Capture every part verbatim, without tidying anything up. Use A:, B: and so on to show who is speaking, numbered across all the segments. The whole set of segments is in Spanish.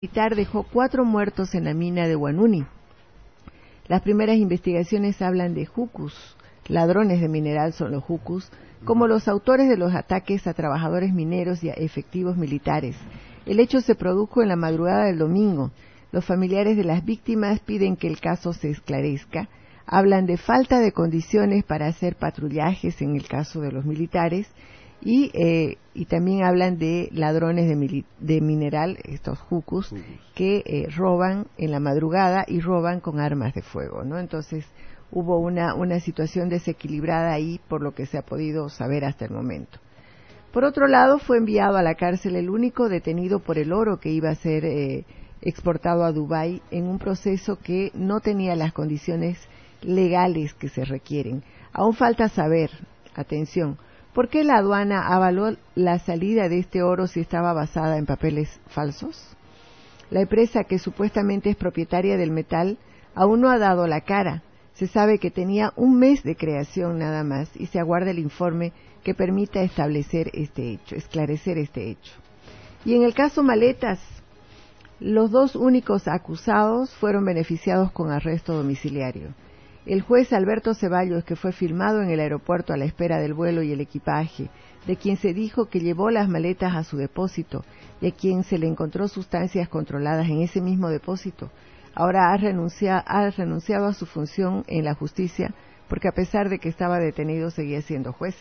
A: militar dejó cuatro muertos en la mina de Huanuni. Las primeras investigaciones hablan de jucus, ladrones de mineral son los jucus, como los autores de los ataques a trabajadores mineros y a efectivos militares. El hecho se produjo en la madrugada del domingo. Los familiares de las víctimas piden que el caso se esclarezca. Hablan de falta de condiciones para hacer patrullajes en el caso de los militares y, eh, y también hablan de ladrones de, mili de mineral, estos jucus, jucus. que eh, roban en la madrugada y roban con armas de fuego, ¿no? Entonces hubo una, una situación desequilibrada ahí por lo que se ha podido saber hasta el momento. Por otro lado, fue enviado a la cárcel el único detenido por el oro que iba a ser eh, exportado a Dubái en un proceso que no tenía las condiciones legales que se requieren. Aún falta saber, atención, ¿por qué la aduana avaló la salida de este oro si estaba basada en papeles falsos? La empresa que supuestamente es propietaria del metal aún no ha dado la cara. Se sabe que tenía un mes de creación nada más y se aguarda el informe que permita establecer este hecho, esclarecer este hecho. Y en el caso Maletas, los dos únicos acusados fueron beneficiados con arresto domiciliario. El juez Alberto Ceballos, que fue filmado en el aeropuerto a la espera del vuelo y el equipaje, de quien se dijo que llevó las maletas a su depósito y a quien se le encontró sustancias controladas en ese mismo depósito, ahora ha renunciado, ha renunciado a su función en la justicia porque a pesar de que estaba detenido seguía siendo juez.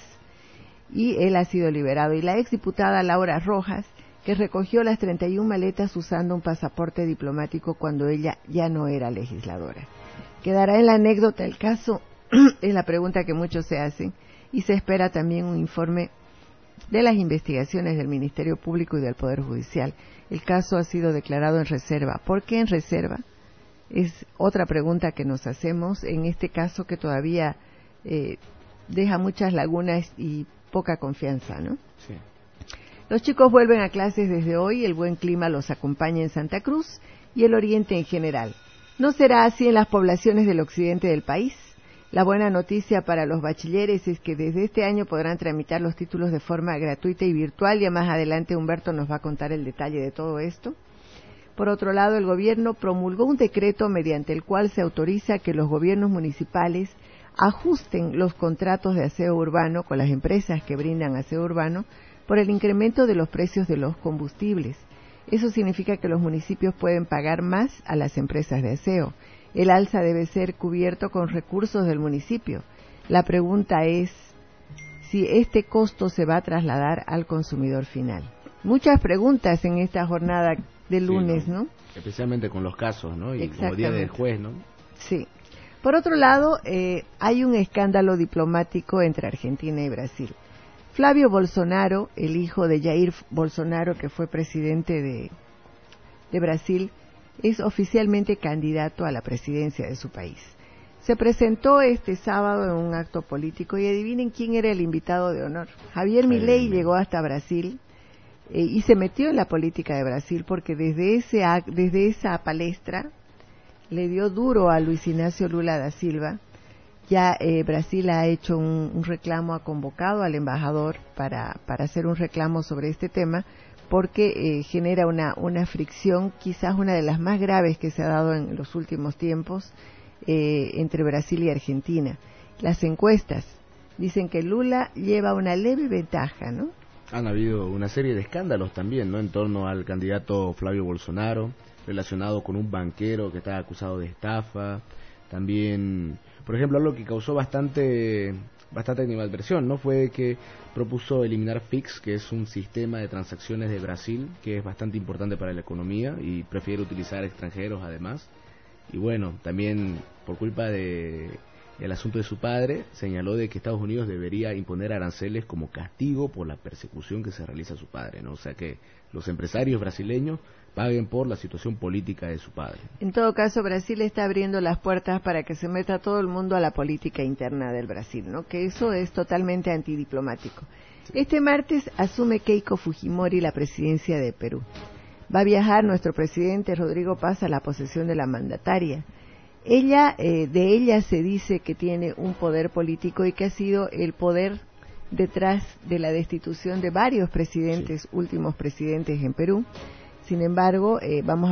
A: Y él ha sido liberado. Y la exdiputada Laura Rojas, que recogió las treinta y una maletas usando un pasaporte diplomático cuando ella ya no era legisladora. Quedará en la anécdota el caso, es la pregunta que muchos se hacen, y se espera también un informe de las investigaciones del Ministerio Público y del Poder Judicial. El caso ha sido declarado en reserva. ¿Por qué en reserva? Es otra pregunta que nos hacemos en este caso que todavía eh, deja muchas lagunas y poca confianza, ¿no? Sí. Los chicos vuelven a clases desde hoy, el buen clima los acompaña en Santa Cruz y el oriente en general. No será así en las poblaciones del occidente del país. La buena noticia para los bachilleres es que desde este año podrán tramitar los títulos de forma gratuita y virtual. Ya más adelante Humberto nos va a contar el detalle de todo esto. Por otro lado, el gobierno promulgó un decreto mediante el cual se autoriza que los gobiernos municipales ajusten los contratos de aseo urbano con las empresas que brindan aseo urbano por el incremento de los precios de los combustibles. Eso significa que los municipios pueden pagar más a las empresas de aseo. El alza debe ser cubierto con recursos del municipio. La pregunta es si este costo se va a trasladar al consumidor final. Muchas preguntas en esta jornada de lunes, sí, ¿no?
B: ¿no? Especialmente con los casos, ¿no? Y como día del juez, ¿no?
A: Sí. Por otro lado, eh, hay un escándalo diplomático entre Argentina y Brasil. Flavio Bolsonaro, el hijo de Jair Bolsonaro, que fue presidente de, de Brasil, es oficialmente candidato a la presidencia de su país. Se presentó este sábado en un acto político y adivinen quién era el invitado de honor. Javier Milei llegó hasta Brasil eh, y se metió en la política de Brasil porque desde, ese, desde esa palestra le dio duro a Luis Ignacio Lula da Silva. Ya eh, Brasil ha hecho un, un reclamo, ha convocado al embajador para, para hacer un reclamo sobre este tema, porque eh, genera una, una fricción, quizás una de las más graves que se ha dado en los últimos tiempos eh, entre Brasil y Argentina. Las encuestas dicen que Lula lleva una leve ventaja, ¿no?
B: Han habido una serie de escándalos también, ¿no? En torno al candidato Flavio Bolsonaro, relacionado con un banquero que está acusado de estafa. También, por ejemplo, algo que causó bastante bastante animadversión, ¿no? Fue que propuso eliminar F I X, que es un sistema de transacciones de Brasil, que es bastante importante para la economía y prefiere utilizar extranjeros además. Y bueno, también por culpa de el asunto de su padre, señaló de que Estados Unidos debería imponer aranceles como castigo por la persecución que se realiza a su padre, ¿no? O sea que los empresarios brasileños paguen por la situación política de su padre.
A: En todo caso, Brasil está abriendo las puertas para que se meta todo el mundo a la política interna del Brasil, ¿no? Que eso es totalmente antidiplomático. Sí. Este martes asume Keiko Fujimori la presidencia de Perú. Va a viajar nuestro presidente Rodrigo Paz a la posesión de la mandataria. Ella, eh, de ella se dice que tiene un poder político y que ha sido el poder detrás de la destitución de varios presidentes, sí. últimos presidentes en Perú. Sin embargo, eh, vamos